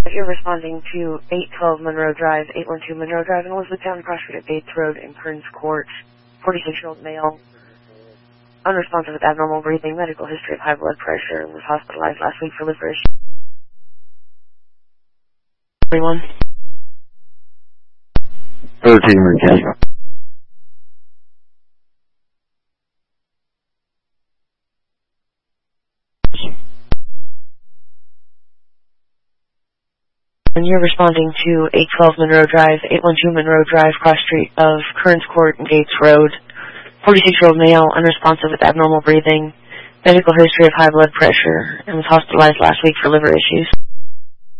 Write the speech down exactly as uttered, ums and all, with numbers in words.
You're responding to eight twelve Monroe Drive, eight one two Monroe Drive in Elizabethtown, cross street at Bates Road in Kearns Court. forty-six-year-old male, unresponsive with abnormal breathing, medical history of high blood pressure, and was hospitalized last week for liver issues. Everyone. thirteen Ricky. And you're responding to eight twelve Monroe Drive, eight one two Monroe Drive, cross street of Kearns Court and Gates Road. forty-six-year-old male, unresponsive with abnormal breathing, medical history of high blood pressure, and was hospitalized last week for liver issues.